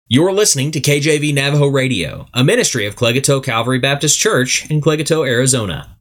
You're listening to KJV Navajo Radio, a ministry of Clegato Calvary Baptist Church in Clegato, Arizona.